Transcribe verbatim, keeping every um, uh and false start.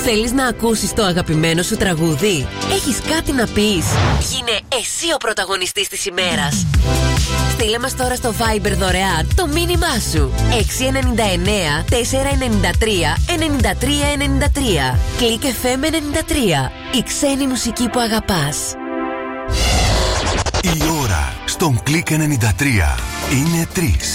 Θέλεις να ακούσεις το αγαπημένο σου τραγούδι? Έχεις κάτι να πεις? Γίνε εσύ ο πρωταγωνιστής της ημέρας. Στείλε μας τώρα στο Viber δωρεάν το μήνυμά σου. έξι εννιά εννιά τέσσερα εννιά τρία εννιά τρία εννιά τρία. Κλικ εφ εμ ενενήντα τρία. Η ξένη μουσική που αγαπάς. Η ώρα στον Κλικ ενενήντα τρία είναι τρεις.